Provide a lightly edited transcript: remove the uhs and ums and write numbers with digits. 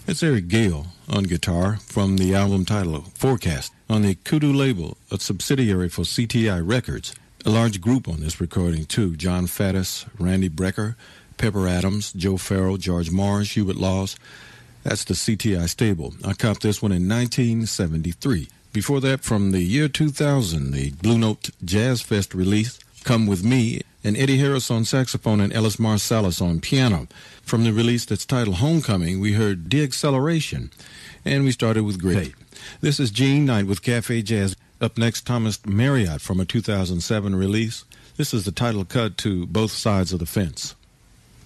It's Eric Gale on guitar from the album titled Forecast on the Kudu label, a subsidiary for CTI Records. A large group on this recording too: John Faddis, Randy Brecker, Pepper Adams, Joe Farrell, George Morris, Hubert Laws. That's the CTI stable. I copped this one in 1973. Before that, from the year 2000, the Blue Note Jazz Fest release, Come With Me, and Eddie Harris on saxophone and Ellis Marsalis on piano. From the release that's titled Homecoming, we heard De-Acceleration, and we started with Great. This is Gene Knight with Cafe Jazz. Up next, Thomas Marriott from a 2007 release. This is the title cut to Both Sides of the Fence.